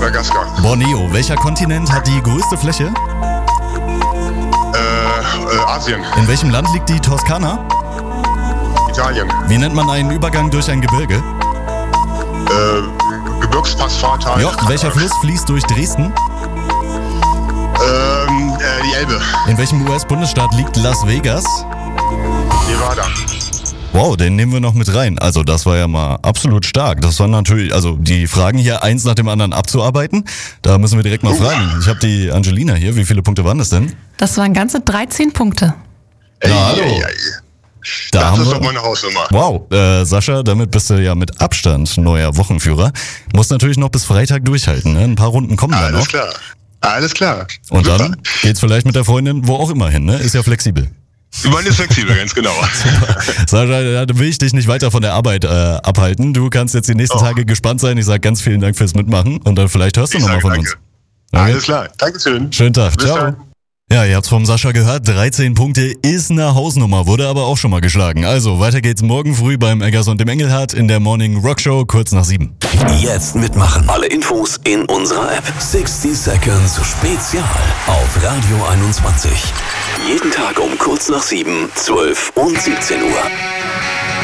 Madagaskar. Borneo. Welcher Kontinent hat die größte Fläche? Asien. In welchem Land liegt die Toskana? Italien. Wie nennt man einen Übergang durch ein Gebirge? Gebirgspassfahrtal. Ja. Welcher Fluss fließt durch Dresden? Die Elbe. In welchem US-Bundesstaat liegt Las Vegas? Nevada. Wow, den nehmen wir noch mit rein. Also das war ja mal absolut stark. Das war natürlich, also die Fragen hier eins nach dem anderen abzuarbeiten. Da müssen wir direkt mal fragen. Ich habe die Angelina hier. Wie viele Punkte waren das denn? Das waren ganze 13 Punkte. Na, hallo. Da Das ist doch meine Hausnummer. Wow, Sascha, damit bist du ja mit Abstand neuer Wochenführer. Musst natürlich noch bis Freitag durchhalten, ne? Ein paar Runden kommen da noch. Alles klar. Alles klar. Und Super. dann geht's vielleicht mit der Freundin wo auch immer hin, ne? Ist ja flexibel. Man ist flexibel, ganz genau. Sascha, da will ich dich nicht weiter von der Arbeit abhalten. Du kannst jetzt die nächsten Tage gespannt sein. Ich sag ganz vielen Dank fürs Mitmachen und dann vielleicht hörst du Ich nochmal sage von danke. uns. Okay? Alles klar. Dankeschön. Schönen Tag. Bis Ciao. dann. Ja, ihr habt's vom Sascha gehört. 13 Punkte ist eine Hausnummer, wurde aber auch schon mal geschlagen. Also, weiter geht's morgen früh beim Eggers und dem Engelhardt in der Morning Rock Show, kurz nach 7. Jetzt mitmachen. Alle Infos in unserer App. 60 Seconds Spezial auf Radio 21. Jeden Tag um kurz nach 7, 12 und 17 Uhr.